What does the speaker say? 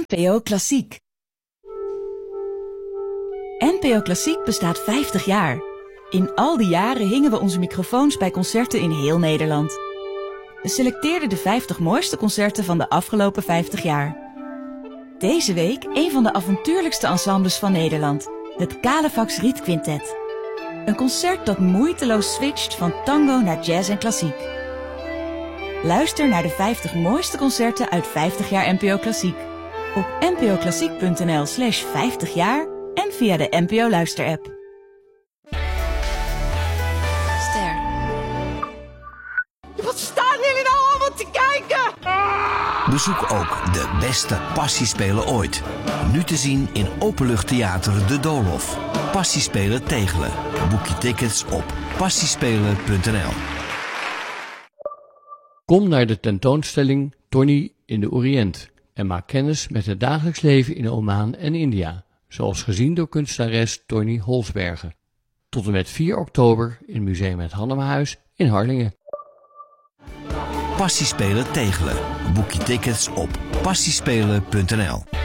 NPO Klassiek. NPO Klassiek bestaat 50 jaar. In al die jaren hingen we onze microfoons bij concerten in heel Nederland. We selecteerden de 50 mooiste concerten van de afgelopen 50 jaar. Deze week een van de avontuurlijkste ensembles van Nederland, het Kalefax Riet Quintet. Een concert dat moeiteloos switcht van tango naar jazz en klassiek. Luister naar de 50 mooiste concerten uit 50 jaar NPO Klassiek. Op npoklassiek.nl/50 jaar en via de NPO Luisterapp. Ster. Wat staan jullie nou allemaal te kijken? Bezoek ook de beste Passiespelen ooit. Nu te zien in Openluchttheater De Doolhof. Passiespelen Tegelen. Boek je tickets op passiespelen.nl. Kom naar de tentoonstelling Tony in de Oriënt en maak kennis met het dagelijks leven in Oman en India, zoals gezien door kunstenares Tony Holsbergen. Tot en met 4 oktober in Museum Het Hannemahuis in Harlingen. Passiespelen Tegelen. Boek je tickets op passiespelen.nl.